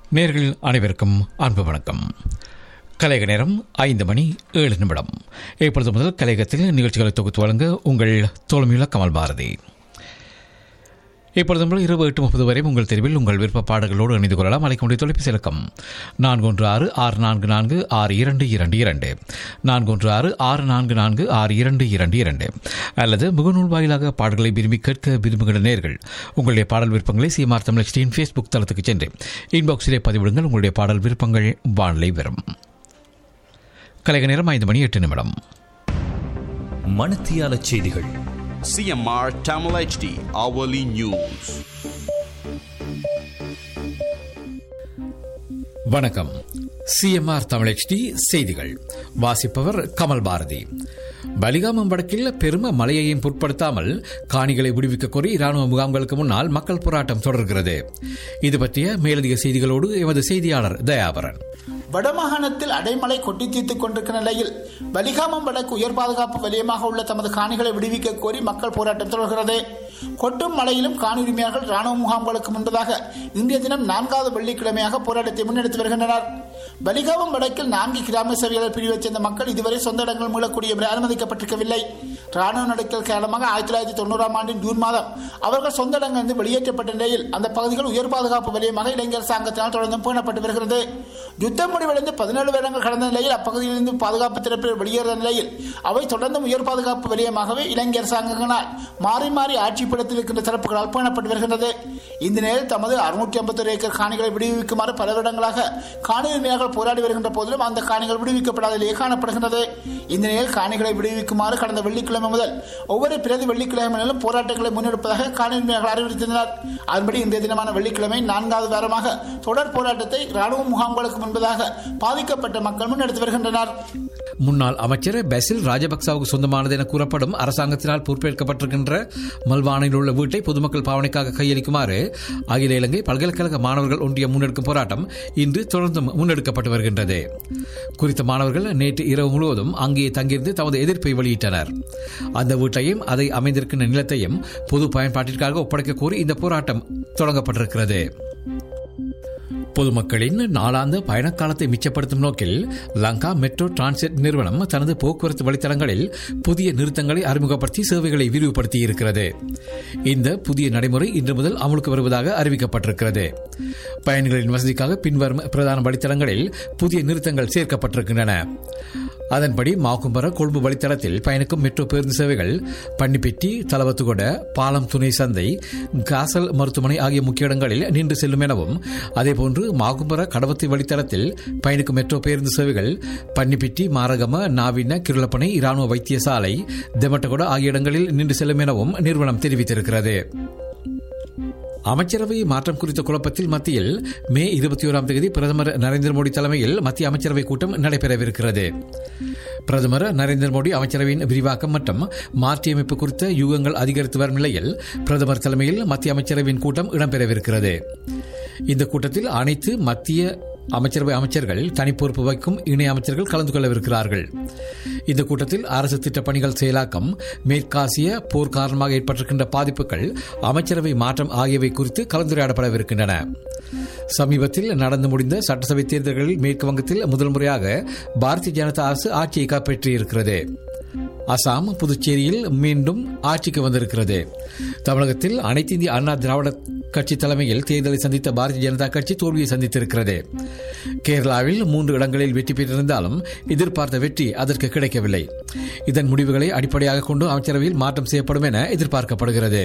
நேயர்கள் அனைவருக்கும் அன்பு வணக்கம். கலையக நேரம் 5:07. இப்பொழுது முதல் கலையகத்தில் நிகழ்ச்சிகளை தொகுத்து வழங்க உங்கள் தோழமையுள்ள கமல் பாரதி. இப்பொழுது முதல் இரவு 8:30 வரை உங்கள் தெருவில் உங்கள் விருப்ப பாடல்களோடு இணைந்து கொள்ளலாம். அழைக்கக்கூடிய தொலைபேசி இலக்கம் 4166446222 4166446222 அல்லது முகநூல் வாயிலாக பாடல்களை விரும்பி கேட்க விரும்புகிற நேயர்கள் உங்களுடைய பாடல் விருப்பங்களை சிஎம்ஆர் தமிழ் HDயின் ஃபேஸ்புக் தளத்துக்கு சென்று இன்பாக்ஸிலே பதிவிடுங்கள். உங்களுடைய பாடல் விருப்பங்கள் வானிலை வரும். கலைக நேரம் 5:08. மணித்தியால செய்திகள். CMR Tamil HD Hourly News. வணக்கம். சிஎம்ஆர் தமிழ் HD செய்திகள் வாசிப்பவர் கமல் பாரதி. பலிகாமம் வடக்கில் பெரும மழையையும் பொருட்படுத்தாமல் காணிகளை விடுவிக்க கோரி இராணுவ முகாம்களுக்கு முன்னால் மக்கள் போராட்டம் தொடர்கிறது. இது பற்றிய மேலதிக செய்திகளோடு எமது செய்தியாளர் தயாபரன். வடமாகாணத்தில் அடைமழை கொட்டி தீர்த்துக் கொண்டிருக்கிற நிலையில் பலிகாமம் வடக்கு உயர் பாதுகாப்பு வலயமாக உள்ள தமது காணிகளை விடுவிக்க கோரி மக்கள் போராட்டம் தொடர்கிறது. கொட்டும் மழையிலும் காணி உரிமையாளர்கள் ராணுவ முகாம்களுக்கு முன்பதாக இன்றைய தினம் 4வது வெள்ளிக்கிழமையாக போராட்டத்தை முன்னெடுத்து வருகின்றனர். பலிகாமம் வடக்கில் 4 கிராம சேவையாளர் பிரிவைச் சேர்ந்த மக்கள் இதுவரை சொந்த இடங்கள் மீளக்கூடிய அனுமதிக்கப்பட்டிருக்கவில்லை. ராணுவ நடக்கல் காரணமாக 1990 ஜூன் மாதம் அவர்கள் சொந்த இடங்களிலிருந்து வெளியேற்றப்பட்ட நிலையில் அந்த பகுதிகள் உயர் பாதுகாப்பு வலயமாக இலங்கை அரசாங்கத்தினால் தொடர்ந்து பேணப்பட்டு வருகிறது. யுத்தம் முடிவடைந்து 17 வருடங்கள் கடந்த நிலையில் அப்பகுதியிலிருந்து பாதுகாப்பு தரப்பில் வெளியேறிய நிலையில் அவை தொடர்ந்து உயர் பாதுகாப்பு வலயமாகவே இலங்கை அரசாங்கங்களால் மாறி மாறி ஆட்சிப்படத்தில் இருக்கின்ற தரப்புகளால் பேணப்பட்டு வருகிறது. இந்த நிலையில் தமது 651 ஏக்கர் காணிகளை விடுவிக்குமாறு பல வருடங்களாக காணி உரிமையாளர்கள் போராடி வருகின்ற போதிலும் அந்த காணிகள் விடுவிக்கப்படாதே காணப்படுகிறது. இந்த நிலையில் காணிகளை விடுவிக்குமாறு கடந்த வெள்ளிக்கிழமை முதல் ஒவ்வொரு பிரதி வெள்ளிக்கிழமையிலும் போராட்டங்களை முன்னெடுப்பதாக காணி உரிமையாளர்கள் அறிவித்திருந்தனர். அதன்படி இன்றைய தினமான வெள்ளிக்கிழமை 4வது வாரமாக தொடர் போராட்டத்தை ராணுவ முகாம்களுக்கு முன்பதாக பாதிக்கப்பட்ட மக்கள் முன்னெடுத்து வருகின்றனர். முன்னாள் அமைச்சர் பசில் ராஜபக்சவுக்கு சொந்தமானது என கூறப்படும் அரசாங்கத்தினால் பொறுப்பேற்கப்பட்டிருக்கின்ற மல்வானையில் உள்ள வீட்டை பொதுமக்கள் பாவனைக்காக கையளிக்குமாறு அகில இலங்கை பல்கலைக்கழக மாணவர்கள் ஒன்றியம் முன்னெடுக்கும் போராட்டம் இன்று தொடர்ந்து முன்னெடுக்கப்பட்டு வருகின்றது. குறித்த மாணவர்கள் நேற்று இரவு முழுவதும் அங்கே தங்கியிருந்து தமது எதிர்ப்பை வெளியிட்டனர். அந்த வீட்டையும் அதை அமைந்திருக்கின்ற நிலத்தையும் பொது பயன்பாட்டிற்காக ஒப்படைக்க கோரி இந்த போராட்டம் தொடங்கப்பட்டிருக்கிறது. பொதுமக்களின் நாளாந்த பயணக்காலத்தை மிச்சப்படுத்தும் நோக்கில் லங்கா மெட்ரோ டிரான்சிட் நிறுவனம் தனது போக்குவரத்து வழித்தடங்களில் புதிய நிறுத்தங்களை அறிமுகப்படுத்தி சேவைகளை விரிவுபடுத்தி இருக்கிறது. இந்த புதிய நடைமுறை இன்று முதல் அமலுக்கு வருவதாக அறிவிக்கப்பட்டிருக்கிறது. பயணிகளின் வசதிக்காக பின்வரும் பிரதான வழித்தடங்களில் புதிய நிறுத்தங்கள் சேர்க்கப்பட்டிருக்கின்றன. அதன்படி மாக்கும்பர கொழும்பு வழித்தடத்தில் பயணிக்கும் மெட்ரோ பேருந்து சேவைகள் பன்னிப்பெட்டி, தலவத்துகொட, பாலம் துணை சந்தை, காசல் மருத்துவமனை ஆகிய முக்கிய இடங்களில் நின்று செல்லும் எனவும், அதேபோன்று மாகும்பர கடவத்தை வழித்தடத்தில் பயணிக்கும் மெட்ரோ பேருந்து சேவைகள் பன்னிப்பெட்டி, மாரகம, நாவின, கிருளப்பனை, இராணுவ வைத்தியசாலை, தெமட்டகொட ஆகிய இடங்களில் நின்று செல்லும் எனவும் நிறுவனம் தெரிவித்திருக்கிறது. அமைச்சரவை மாற்றம் குறித்த குழப்பத்தில் மத்தியில் மே 21ஆம் தேதி பிரதமர் நரேந்திர மோடி தலைமையில் மத்திய அமைச்சரவை கூட்டம் நடைபெறவிருக்கிறது. பிரதமர் நரேந்திர மோடி அமைச்சரவையின் விரிவாக்கம் மற்றும் மாற்றியமைப்பு குறித்த யூகங்கள் அதிகரித்து வரும் நிலையில் பிரதமர் தலைமையில் மத்திய அமைச்சரவையின் கூட்டம் இடம்பெறவிருக்கிறது. இந்த கூட்டத்தில் அனைத்து மத்திய அமைச்சரவை அமைச்சர்கள், தனிப்பொறுப்பு வைக்கும் இணை அமைச்சர்கள் கலந்து கொள்ளவிருக்கிறார்கள். இந்த கூட்டத்தில் அரசு திட்டப் பணிகள் செயலாக்கம், மேற்காசிய போர் காரணமாக ஏற்பட்டிருக்கின்ற பாதிப்புகள், அமைச்சரவை மாற்றம் ஆகியவை குறித்து கலந்துரையாடப்படவிருக்கின்றன. சமீபத்தில் நடந்து முடிந்த சட்டசபை தேர்தல்களில் மேற்கு வங்கத்தில் முதல் முறையாக பாரதிய ஜனதா அரசு ஆட்சியை கைப்பற்றியிருக்கிறது. அசாம், புதுச்சேரியில் மீண்டும் ஆட்சிக்கு வந்திருக்கிறது. தமிழகத்தில் அனைத்து இந்திய அண்ணா திராவிட கட்சி தலைமையில் தேர்தலை சந்தித்த பாரதிய ஜனதா கட்சி தோல்வியை சந்தித்திருக்கிறது. கேரளாவில் 3 இடங்களில் வெற்றி பெற்றிருந்தாலும் எதிர்பார்த்த வெற்றி அதற்கு கிடைக்கவில்லை. இதன் முடிவுகளை அடிப்படையாக கொண்டு அமைச்சரவையில் மாற்றம் செய்யப்படும் என எதிர்பார்க்கப்படுகிறது.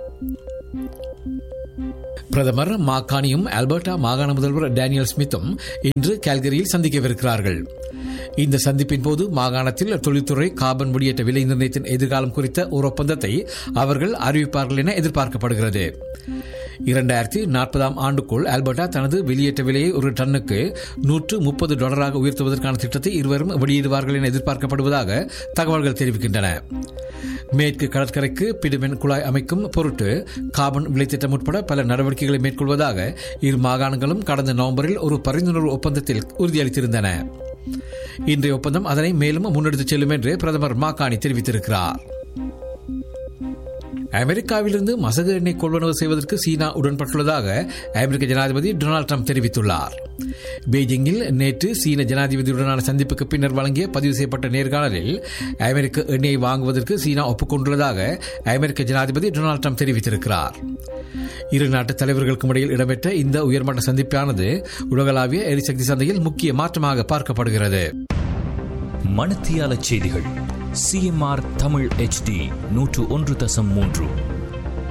பிரதமர் மாகாணியும் ஆல்பர்டா மாகாண முதல்வர் டேனியல் ஸ்மித்தும் இன்று கால்கரியில் சந்திக்கவிருக்கிறார்கள். இந்த சந்திப்பின் போது மாகாணத்தில் தொழில்துறை கார்பன் வெளியேற்ற விலை நிர்ணயத்தின் எதிர்காலம் குறித்த ஒரு ஒப்பந்தத்தை அவர்கள் அறிவிப்பார்கள் என எதிர்பார்க்கப்படுகிறது. 2040ஆம் ஆண்டுக்குள் ஆல்பர்டா தனது வெளியேற்ற விலையை ஒரு டன்னுக்கு $130 உயர்த்துவதற்கான திட்டத்தை இருவரும் வெளியிடுவார்கள் என எதிர்பார்க்கப்படுவதாக தகவல்கள் தெரிவிக்கின்றன. மேற்கு கடற்கரைக்கு பிடிமென் குழாய் அமைக்கும் பொருட்டு கார்பன் விலை திட்டம் உட்பட பல நடவடிக்கைகளை மேற்கொள்வதாக இரு மாகாணங்களும் கடந்த நவம்பரில் ஒரு பரிந்துணர்வு ஒப்பந்தத்தில் உறுதியளித்திருந்தன. இன்றைய ஒப்பந்தம் அதனை மேலும் முன்னெடுத்துச் செல்லும் என்று பிரதமர் மாகாணி தெரிவித்திருக்கிறார். அமெரிக்காவிலிருந்து மசகு எண்ணெய் கொள்வனவு செய்வதற்கு சீனா உடன்பட்டுள்ளதாக அமெரிக்க ஜனாதிபதி டொனால்டு ட்ரம்ப் தெரிவித்துள்ளார். பெய்ஜிங்கில் நேற்று சீன ஜனாதிபதியுடனான சந்திப்புக்கு பின்னர் வழங்கிய பதிவு செய்யப்பட்ட நேர்காணலில் அமெரிக்க எண்ணெயை வாங்குவதற்கு சீனா ஒப்புக்கொண்டுள்ளதாக அமெரிக்க ஜனாதிபதி டொனால்டு ட்ரம்ப் தெரிவித்திருக்கிறார். இரு நாட்டு தலைவர்களுக்கும் இடையில் இடம்பெற்ற இந்த உயர்மட்ட சந்திப்பானது உலகளாவிய எரிசக்தி சந்தையில் முக்கிய மாற்றமாக பார்க்கப்படுகிறது. மணத்தியால செய்திகள் CMR தமிழ் HD 101.3